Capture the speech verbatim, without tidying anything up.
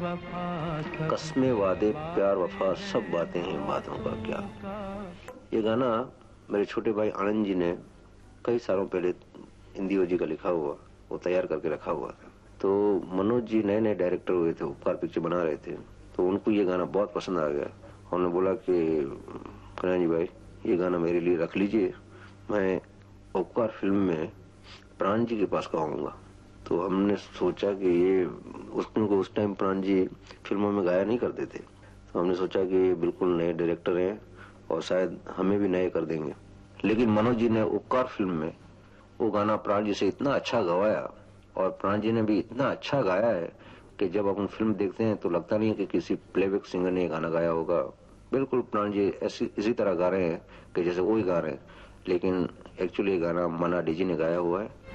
कस्मे वादे प्यार वफा सब बातें हैं बातों का क्या। ये गाना मेरे छोटे भाई आनंद जी ने कई सालों पहले हिंदी ओजी का लिखा हुआ, वो तैयार करके रखा हुआ था। तो मनोज जी नए नए डायरेक्टर हुए थे, उपकार पिक्चर बना रहे थे, तो उनको ये गाना बहुत पसंद आ गया। उन्होंने बोला कि कल्याण जी भाई ये गाना मेरे लिए रख लीजिए, मैं उपकार फिल्म में प्राण जी के पास गाऊंगा। तो हमने सोचा कि ये उसको उस टाइम प्राण जी फिल्मों में गाया नहीं करते थे, तो हमने सोचा कि ये बिल्कुल नए डायरेक्टर हैं और शायद हमें भी नए कर देंगे। लेकिन मनोज जी ने उपकार फिल्म में वो गाना प्राण जी से इतना अच्छा गवाया और प्राण जी ने भी इतना अच्छा गाया है कि जब अपन फिल्म देखते हैं तो लगता नहीं है कि किसी प्लेबैक सिंगर ने गाना गाया होगा। बिल्कुल प्राण जी ऐसी इसी तरह गा रहे हैं कि जैसे वो ही गा रहे हैं, लेकिन एक्चुअली ये गाना मना डीजी ने गाया हुआ है।